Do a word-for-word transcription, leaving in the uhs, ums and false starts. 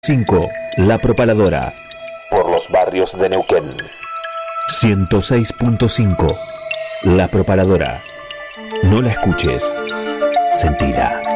cinco. La Propaladora. Por los barrios de Neuquén. ciento seis punto cinco. La Propaladora. No la escuches. Sentila.